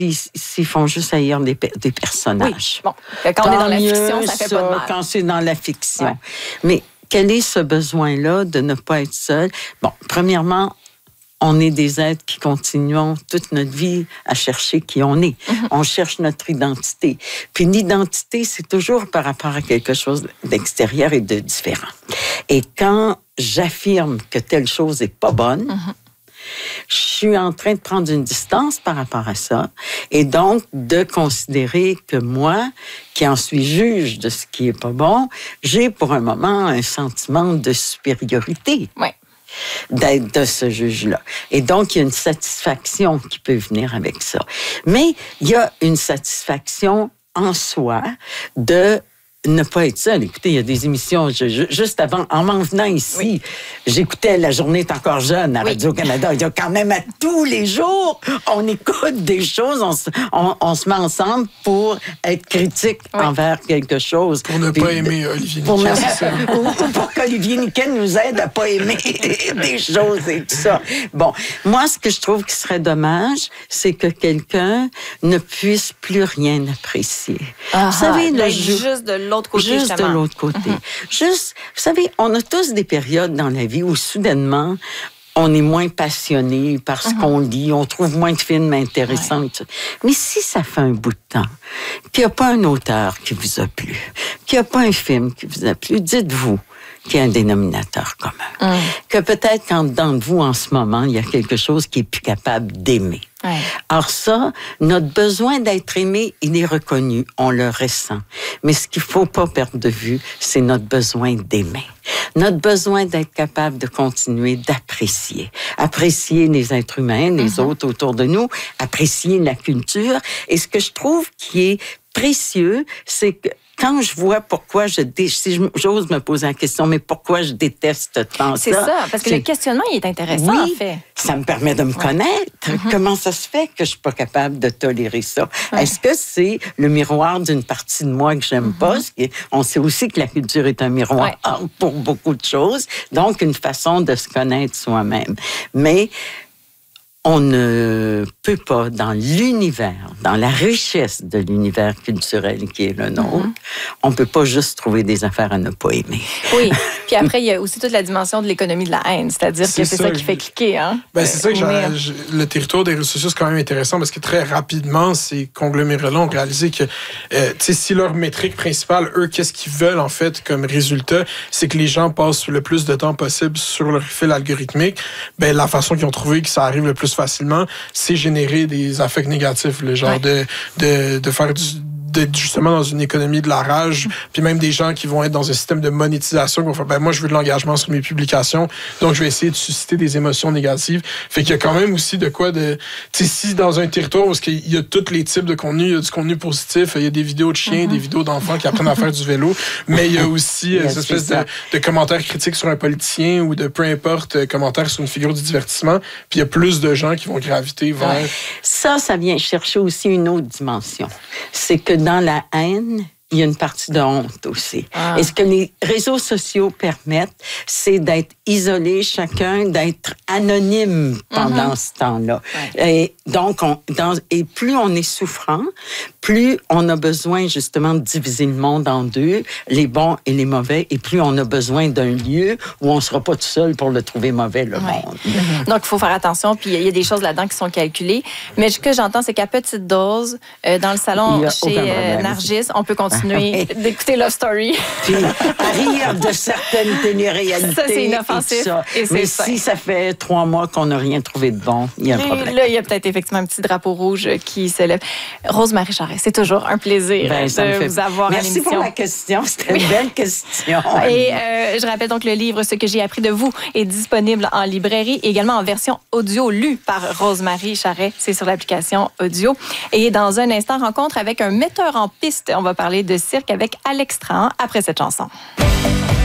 s'ils font juste haïr des personnages. Oui. Bon, quand on est dans la fiction, ça fait pas de mal. Quand c'est dans la fiction. Mais quel est ce besoin-là de ne pas être seul? Bon, premièrement, on est des êtres qui continuons toute notre vie à chercher qui on est. On cherche notre identité. Puis l'identité, c'est toujours par rapport à quelque chose d'extérieur et de différent. Et quand j'affirme que telle chose est pas bonne, je suis en train de prendre une distance par rapport à ça et donc de considérer que moi, qui en suis juge de ce qui est pas bon, j'ai pour un moment un sentiment de supériorité. Ouais. D'être de ce juge-là. Et donc, il y a une satisfaction qui peut venir avec ça. Mais il y a une satisfaction en soi de ne pas être seul. Écoutez, il y a des émissions, juste avant, en m'en venant ici, j'écoutais La journée est encore jeune à Radio-Canada. Il y a quand même à tous les jours, on écoute des choses, on se met ensemble pour être critique envers quelque chose. Pour ne pas aimer Olivier Niquet. Ou pour qu'Olivier Niquet nous aide à pas aimer des choses et tout ça. Bon, moi, ce que je trouve qui serait dommage, c'est que quelqu'un ne puisse plus rien apprécier. Vous savez, juste de l'autre côté, juste de l'autre côté. Juste, vous savez, on a tous des périodes dans la vie où soudainement, on est moins passionné par ce qu'on lit, on trouve moins de films intéressants. Mais si ça fait un bout de temps qu'il n'y a pas un auteur qui vous a plu, qu'il n'y a pas un film qui vous a plu, dites-vous qu'il y a un dénominateur commun. Que peut-être qu'en dedans de vous, en ce moment, il y a quelque chose qui est plus capable d'aimer. Or ça, notre besoin d'être aimé, il est reconnu, on le ressent. Mais ce qu'il faut pas perdre de vue, c'est notre besoin d'aimer. Notre besoin d'être capable de continuer d'apprécier. Apprécier les êtres humains, les autres autour de nous, apprécier la culture. Et ce que je trouve qui est précieux, c'est que quand je vois pourquoi si j'ose me poser la question, mais pourquoi je déteste tant ça? C'est ça, parce que le questionnement, il est intéressant, en fait. Ça me permet de me connaître. Comment ça se fait que je suis pas capable de tolérer ça? Est-ce que c'est le miroir d'une partie de moi que j'aime pas? On sait aussi que la culture est un miroir pour beaucoup de choses. Donc, une façon de se connaître soi-même. Mais on ne peut pas, dans l'univers, dans la richesse de l'univers culturel qui est le nôtre, on ne peut pas juste trouver des affaires à ne pas aimer. Oui, puis après, il y a aussi toute la dimension de l'économie de la haine, c'est-à-dire que c'est ça qui fait cliquer. Hein? Ben, c'est ça que le territoire des réseaux sociaux, c'est quand même intéressant parce que très rapidement, ces conglomérats-là ont réalisé que si leur métrique principale, eux, qu'est-ce qu'ils veulent en fait comme résultat, c'est que les gens passent le plus de temps possible sur leur fil algorithmique. Ben, la façon qu'ils ont trouvé que ça arrive le plus facilement, c'est générer des affects négatifs, le genre de faire d'être justement dans une économie de la rage, puis même des gens qui vont être dans un système de monétisation, qui vont faire, moi, je veux de l'engagement sur mes publications, donc je vais essayer de susciter des émotions négatives. Fait qu'il y a quand même aussi de quoi de... Tu sais, si dans un territoire où il y a tous les types de contenu, il y a du contenu positif, il y a des vidéos de chiens, des vidéos d'enfants qui apprennent à faire du vélo, mais il y a aussi cette espèce de commentaires critiques sur un politicien ou de peu importe, commentaires sur une figure du divertissement, puis il y a plus de gens qui vont graviter vers... Ça vient chercher aussi une autre dimension. C'est que dans la haine, il y a une partie de honte aussi. Et ce que les réseaux sociaux permettent, c'est d'être isolé chacun, d'être anonyme pendant ce temps-là. Et donc, et plus on est souffrant, plus on a besoin justement de diviser le monde en deux, les bons et les mauvais, et plus on a besoin d'un lieu où on ne sera pas tout seul pour le trouver mauvais, le monde. Donc, il faut faire attention, puis il y a des choses là-dedans qui sont calculées. Mais ce que j'entends, c'est qu'à petite dose, dans le salon chez Nargis, on peut continuer d'écouter Love Story. Puis à rire de certaines téléréalités. Ça, c'est inoffensif. Mais si ça fait 3 mois qu'on n'a rien trouvé de bon, il y a un problème. Là, il y a peut-être effectivement un petit drapeau rouge qui s'élève. Rose-Marie Charest, c'est toujours un plaisir de vous avoir à l'émission. Merci pour la question. C'était une belle question. Et je rappelle donc le livre « Ce que j'ai appris de vous » est disponible en librairie, également en version audio lue par Rose-Marie Charest. C'est sur l'application audio. Et dans un instant, rencontre avec un metteur en piste. On va parler de cirque avec Alex Trahan après cette chanson.